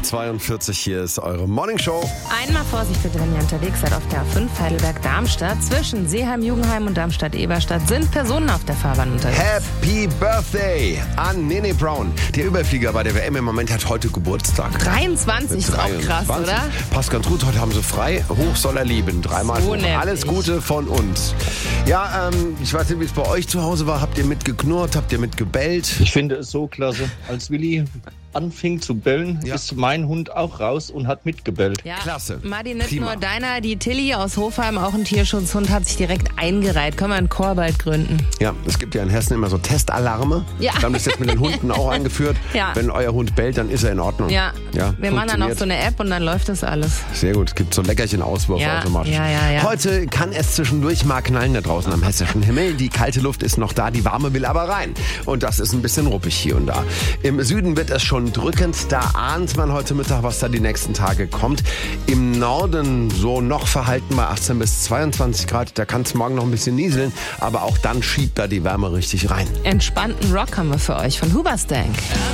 8:42 hier ist eure Morning Show. Einmal Vorsicht bitte, wenn ihr unterwegs seid auf der A5 Heidelberg-Darmstadt. Zwischen Seeheim-Jugendheim und Darmstadt-Eberstadt sind Personen auf der Fahrbahn unterwegs. Happy Birthday an Nene Brown. Der Überflieger bei der WM im Moment hat heute Geburtstag. 23 ist auch krass, oder? Passt ganz gut, heute haben sie frei. Hoch soll er lieben. Dreimal So hoch. Alles Gute von uns. Ja, ich weiß nicht, wie es bei euch zu Hause war. Habt ihr mitgeknurrt? Habt ihr mitgebellt? Ich finde es so klasse. Als Willi anfing zu bellen, ist mein Hund auch raus und hat mitgebellt. Ja, Klasse. Madi, nicht Prima. nur deiner, die Tilly aus Hofheim, auch ein Tierschutzhund, hat sich direkt eingereiht. Können wir einen Chor bald gründen? Ja, es gibt ja in Hessen immer so Testalarme. Ja. Wir haben das jetzt mit den Hunden auch eingeführt. Ja. Wenn euer Hund bellt, dann ist er in Ordnung. Ja, wir machen dann auch funktioniert. so eine App und dann läuft das alles. Sehr gut, es gibt so Leckerchen-Auswürfe Ja, automatisch. ja. Heute kann es zwischendurch mal knallen da draußen am hessischen Himmel. Die kalte Luft ist noch da, die warme will aber rein. Und das ist ein bisschen ruppig hier und da. Im Süden wird es schon drückend, da ahnt man heute Mittag, was da die nächsten Tage kommt. Im Norden so noch verhalten bei 18 bis 22 Grad. Da kann es morgen noch ein bisschen nieseln, aber auch dann schiebt da die Wärme richtig rein. Entspannten Rock haben wir für euch von Hoobastank.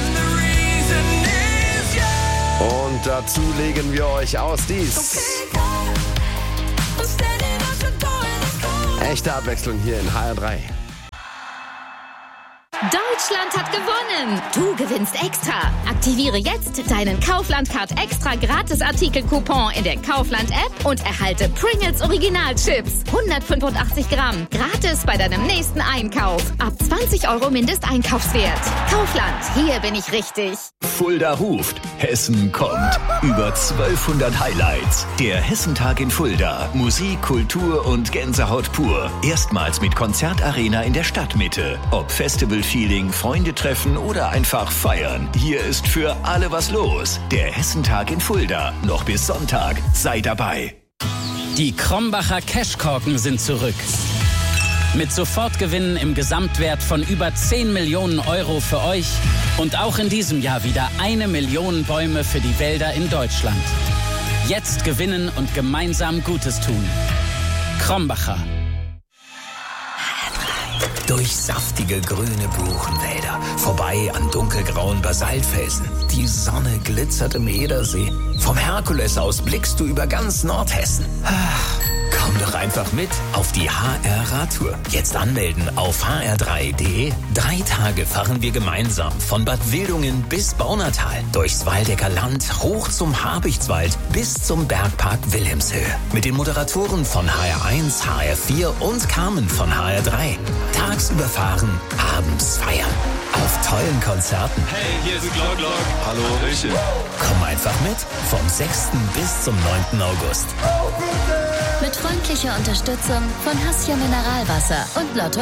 Und dazu legen wir euch aus dies. Echte Abwechslung hier in HR3. Deutschland hat gewonnen! Du gewinnst extra! Aktiviere jetzt deinen Kaufland-Card extra Gratis-Artikel-Coupon in der Kaufland-App und erhalte Pringles Original-Chips. 185 Gramm. Gratis bei deinem nächsten Einkauf. Ab 20 € Mindesteinkaufswert. Kaufland, hier bin ich richtig. Fulda ruft, Hessen kommt. Über 1200 Highlights. Der Hessentag in Fulda. Musik, Kultur und Gänsehaut pur. Erstmals mit Konzertarena in der Stadtmitte. Ob Festival-Feeling, Freunde treffen oder einfach feiern. Hier ist für alle was los. Der Hessentag in Fulda. Noch bis Sonntag. Sei dabei. Die Krombacher Cashkorken sind zurück. Mit Sofortgewinnen im Gesamtwert von über 10 Millionen € für euch und auch in diesem Jahr wieder 1 Million Bäume für die Wälder in Deutschland. Jetzt gewinnen und gemeinsam Gutes tun. Krombacher. Durch saftige grüne Buchenwälder, vorbei an dunkelgrauen Basaltfelsen. Die Sonne glitzert im Edersee. Vom Herkules aus blickst du über ganz Nordhessen. Komm doch einfach mit auf die HR-Radtour. Jetzt anmelden auf hr3.de. 3 Tage fahren wir gemeinsam von Bad Wildungen bis Baunatal, durchs Waldecker Land, hoch zum Habichtswald bis zum Bergpark Wilhelmshöhe. Mit den Moderatoren von HR1, HR4 und Carmen von HR3. Tagsüber fahren, abends feiern. Auf tollen Konzerten. Hey, hier ist Glock Glock. Hallo, Hallöchen. Komm einfach mit vom 6. bis zum 9. August. Mit freundlicher Unterstützung von Hassia Mineralwasser und Lotto